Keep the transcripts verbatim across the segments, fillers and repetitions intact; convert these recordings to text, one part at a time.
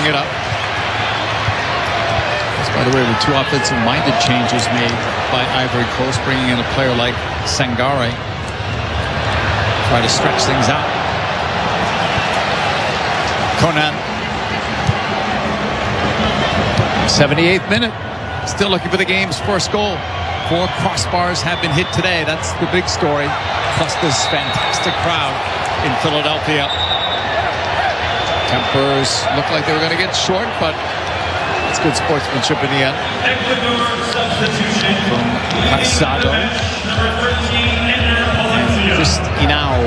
it up. That's, by the way, the two offensive-minded changes made by Ivory Coast, bringing in a player like Sangare. Try to stretch things out. Conan. seventy-eighth minute. Still looking for the game's first goal. Four crossbars have been hit today. That's the big story. Plus this fantastic crowd in Philadelphia. Tempers looked like they were going to get short, but it's good sportsmanship in the end. From Casado. Just Inao.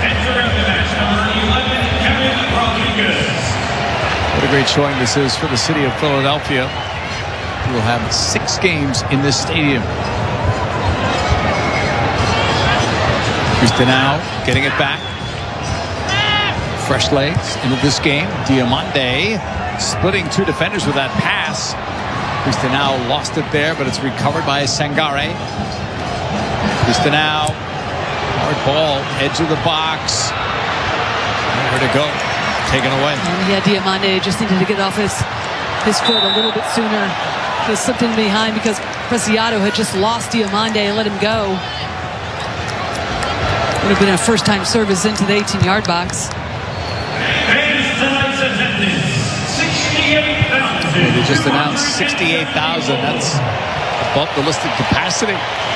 What a great showing this is for the city of Philadelphia. We will have six games in this stadium. Cristiano getting it back. Fresh legs into this game. Diamande splitting two defenders with that pass. Cristiano lost it there, but it's recovered by Sangare. Cristiano, hard ball, edge of the box. Nowhere to go. Taken away. And yeah, Diamande just needed to get off his his foot a little bit sooner. He slipped in behind because Preciado had just lost Diamande and let him go. Would have been a first-time service into the eighteen-yard box. They just announced sixty-eight thousand. That's above the listed capacity.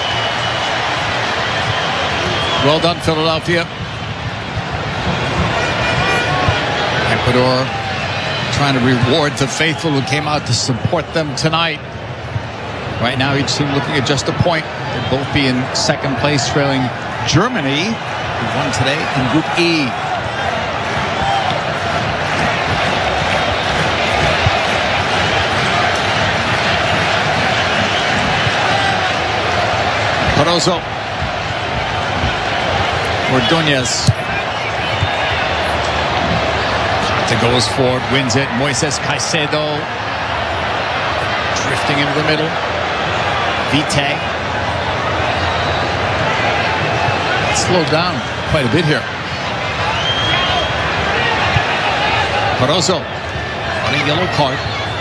Well done, Philadelphia. Ecuador trying to reward the faithful who came out to support them tonight. Right now, each team looking at just a point. They'll both be in second place, trailing Germany, who won today in Group E. Barroso. Ordonez. It goes forward, wins it. Moises Caicedo drifting into the middle. Vite. Slowed down quite a bit here. Barroso on a yellow card.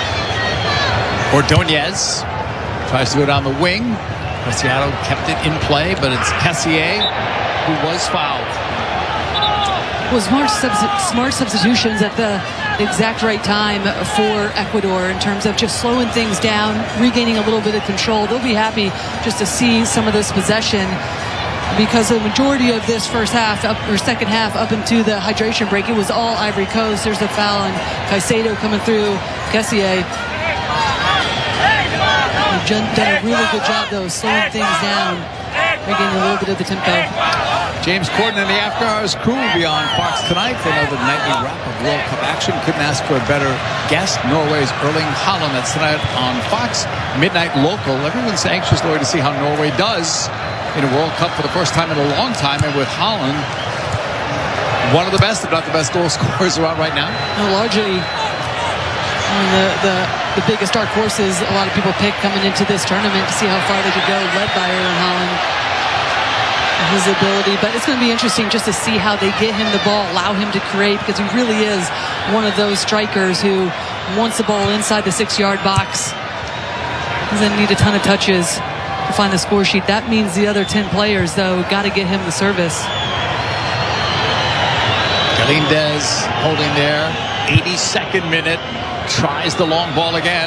Ordonez tries to go down the wing. Preciado kept it in play, but it's Cassier who was fouled. Was smart, subs smart substitutions at the exact right time for Ecuador in terms of just slowing things down, regaining a little bit of control. They'll be happy just to see some of this possession, because the majority of this first half up, or second half up into the hydration break, it was all Ivory Coast. There's a foul on Caicedo coming through. Cassier. They've done a really good job though, slowing things down, regaining a little bit of the tempo. James Corden and the After Hours crew will be on Fox tonight for another nightly wrap of World Cup action. Couldn't ask for a better guest. Norway's Erling Haaland. That's tonight on Fox. Midnight local. Everyone's anxious, Lord, to see how Norway does in a World Cup for the first time in a long time. And with Haaland, one of the best, if not the best goal scorers around right now. No, largely one of the, the, the biggest dark horses a lot of people pick coming into this tournament to see how far they could go, led by Erling Haaland. His ability, but it's going to be interesting just to see how they get him the ball, allow him to create, because he really is one of those strikers who wants the ball inside the six-yard box. Doesn't need a ton of touches to find the score sheet. That means the other ten players, though, got to get him the service. Galindez holding there. eighty-second minute. Tries the long ball again.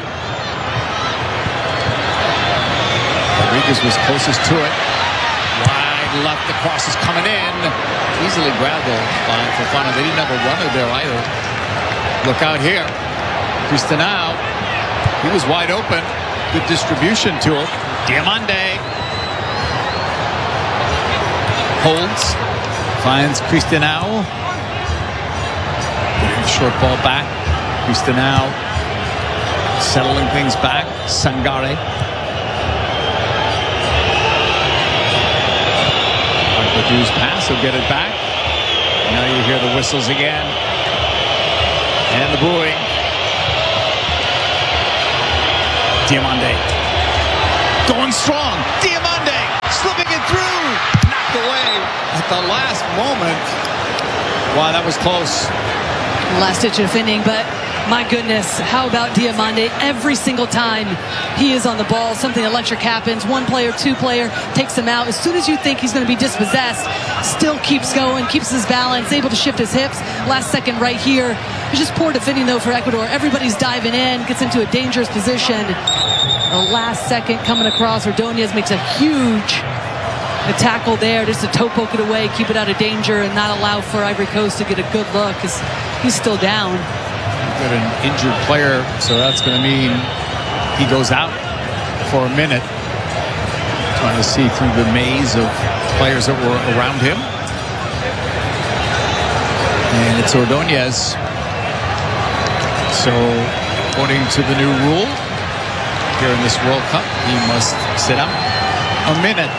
Rodriguez was closest to it. Left, the cross is coming in. Easily grabbed by Fofana. They didn't have a runner there either. Look out here. Cristiano. He was wide open. Good distribution to him. Diamande. Holds. Finds Cristiano. Short ball back. Cristiano settling things back. Sangare. Du's pass, he'll get it back. Now you hear the whistles again. And the booing. Diamande. Going strong. Diamande slipping it through. Knocked away at the last moment. Wow, that was close. Last ditch defending, but My goodness, how about Diomande? Every single time he is on the ball, something electric happens. One player, two player, takes him out. As soon as you think he's going to be dispossessed, still keeps going, keeps his balance, able to shift his hips. Last second right here. It's just poor defending, though, for Ecuador. Everybody's diving in, gets into a dangerous position. The last second coming across, Ordonez makes a huge a tackle there, just to toe poke it away, keep it out of danger, and not allow for Ivory Coast to get a good look, because he's still down. Got an injured player, so that's going to mean he goes out for a minute. Trying to see through the maze of players that were around him. And it's Ordonez. So, according to the new rule here in this World Cup, he must sit out a minute.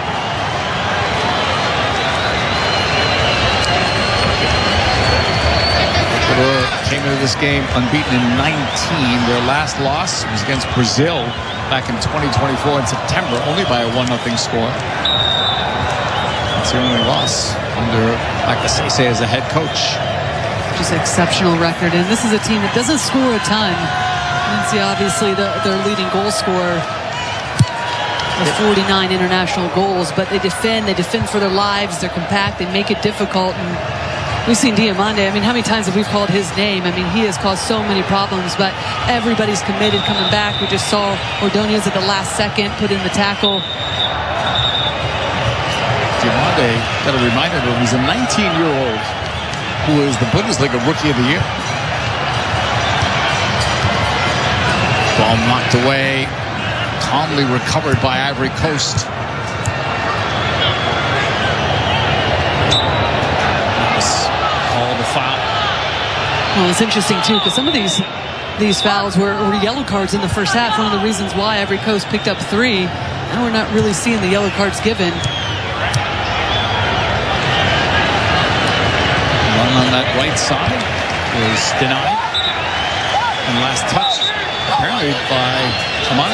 Came into this game unbeaten in nineteen. Their last loss was against Brazil back in twenty twenty-four in September, only by a one nothing score. That's the only loss under Lacazette as a head coach. Just an exceptional record, and this is a team that doesn't score a ton. You can see obviously the, their leading goal scorer with forty-nine international goals, but they defend, they defend for their lives, they're compact, they make it difficult. And we've seen Diomande. I mean, how many times have we called his name? I mean, he has caused so many problems, but everybody's committed coming back. We just saw Ordonez at the last second put in the tackle. Diomande, got a reminder that he's a nineteen-year-old who is the Bundesliga Rookie of the Year. Ball knocked away, calmly recovered by Ivory Coast. Foul. Well, it's interesting too, because some of these these fouls were, were yellow cards in the first half. One of the reasons why Ivory Coast picked up three. Now we're not really seeing the yellow cards given. One on that right side was denied, and last touch apparently by Kamani.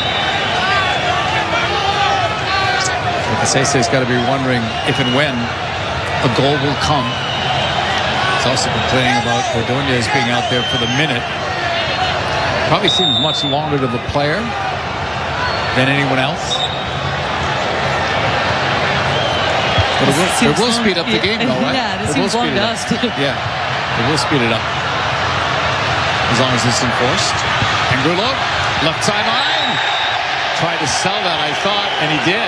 Lacazzette's got to be wondering if and when a goal will come. He's also complaining about Ordonez being out there for the minute. Probably seems much longer to the player than anyone else. But it will, it will speed up the game, though, right? Yeah, it seems long to us, too. Yeah, it will speed it up. As long as it's enforced. Angulo, left sideline. Tried to sell that, I thought, and he did.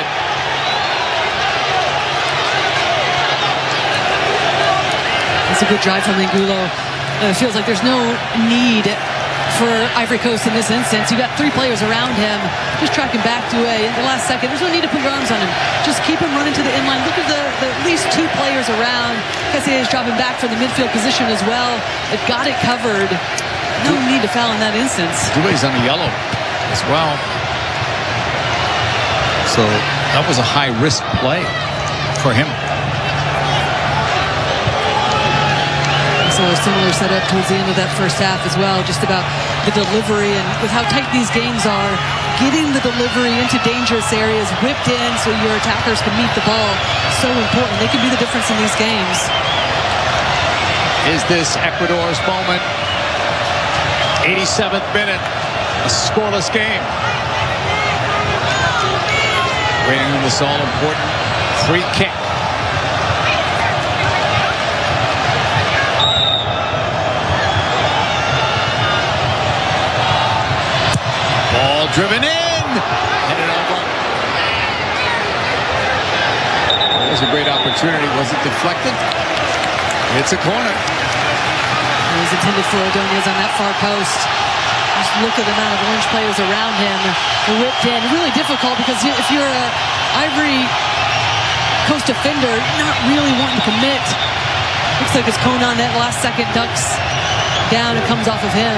It's a good drive from Angulo. Uh, it feels like there's no need for Ivory Coast in this instance. You got three players around him, just tracking back to a in the last second. There's no need to put your arms on him. Just keep him running to the inline. Look at the, the at least two players around. Cassier is dropping back from the midfield position as well. They've got it covered. No need to foul in that instance. Doué's on the yellow as well. So that was a high risk play for him. So a similar setup towards the end of that first half as well, just about the delivery, and with how tight these games are, getting the delivery into dangerous areas, whipped in so your attackers can meet the ball, so important. They can be the difference in these games. Is this Ecuador's moment? eighty-seventh minute, a scoreless game. Waiting on this all-important free kick. Ball driven in, headed over. It was a great opportunity. Was it deflected? It's a corner. It was intended for Ordonez on that far post. Just look at the amount of orange players around him. Whipped in. Really difficult, because if you're an Ivory Coast defender, you're not really wanting to commit. Looks like it's Konan that last second ducks down and comes off of him.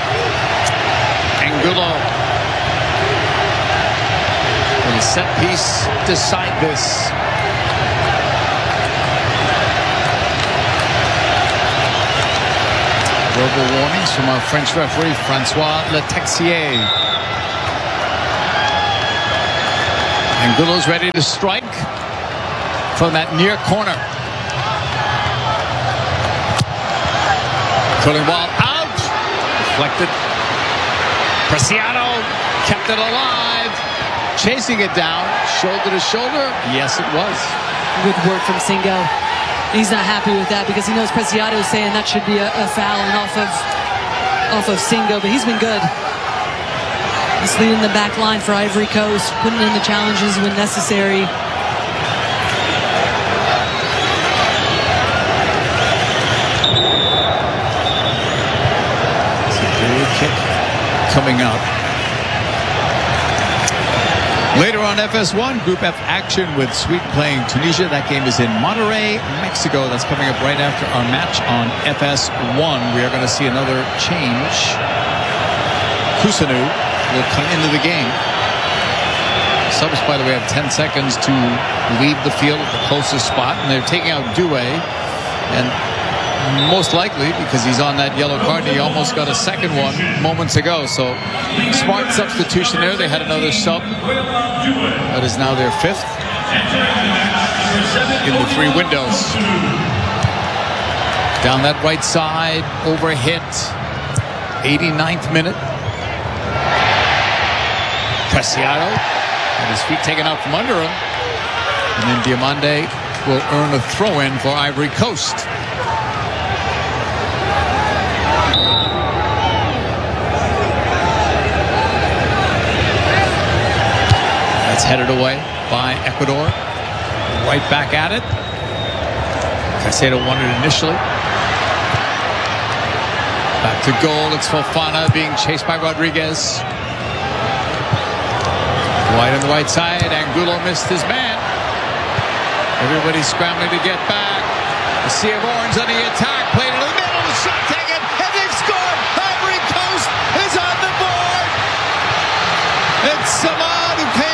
Angulo. With a set piece decide this. Verbal warnings from our French referee, Francois Letexier. Angulo's ready to strike from that near corner. Curling ball out. Deflected. Preciado kept it alive. Chasing it down. Shoulder to shoulder. Yes, it was. Good work from Singo. He's not happy with that because he knows Preciado is saying that should be a, a foul and off of off of Singo, but he's been good. He's leading the back line for Ivory Coast, putting in the challenges when necessary. Kick coming up. Later on F S one, Group F action with Sweden playing Tunisia. That game is in Monterrey, Mexico. That's coming up right after our match on F S one. We are going to see another change. Kusanu will come into the game. Subs, by the way, have ten seconds to leave the field at the closest spot, and they're taking out Douay. And most likely because he's on that yellow card. He almost got a second one moments ago. So smart substitution there. They had another sub. That is now their fifth in the three windows. Down that right side, over hit. eighty-ninth minute. Preciado and his feet taken out from under him. And then Diomande will earn a throw-in for Ivory Coast. Headed away by Ecuador. Right back at it. Caicedo won it initially. Back to goal. It's Fofana being chased by Rodriguez. Wide on the right side. Angulo missed his man. Everybody scrambling to get back. The Sea of Orange on the attack. Played in the middle. The shot taken. And they've scored. Ivory Coast is on the board. It's Samad who came